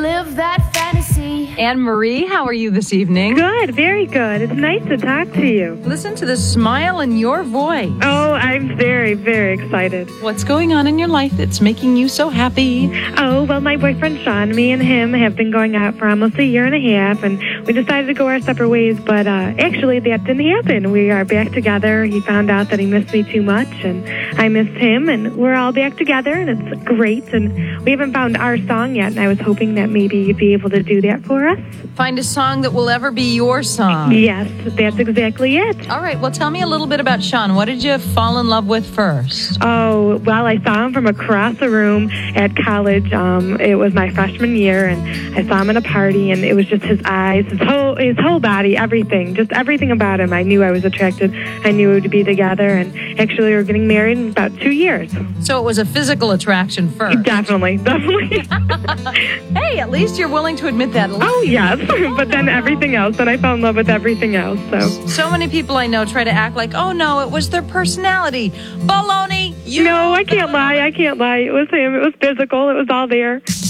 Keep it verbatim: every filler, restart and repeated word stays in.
live that fantasy. Anne-Marie, how are you this evening? Good, very good. It's nice to talk to you. Listen to the smile in your voice. Oh, I'm very, very excited. What's going on in your life that's making you so happy? Oh, well, my boyfriend Sean, me and him have been going out for almost a year and a half, and we decided to go our separate ways, but uh, actually that didn't happen. We are back together. He found out that he missed me too much, and I missed him, and we're all back together, and it's great, and we haven't found our song yet, and I was hoping that maybe you'd be able to do that for us. Find a song that will ever be your song. Yes, that's exactly it. All right, well, tell me a little bit about Sean. What did you fall in love with first? Oh, well, I saw him from across the room at college. Um, it was my freshman year, and I saw him at a party, and it was just his eyes, his whole, his whole body, everything, just everything about him. I knew I was attracted. I knew we would be together, and actually we're getting married in about two years. So it was a physical attraction first. Definitely, definitely. Hey, at least you're willing to admit that. Oh, yes, but then everything else, then I fell in love with everything else, so. So many people I know try to act like, oh, no, it was their personality. Baloney! You No, I can't lie, I can't lie. It was him, it was physical, it was all there.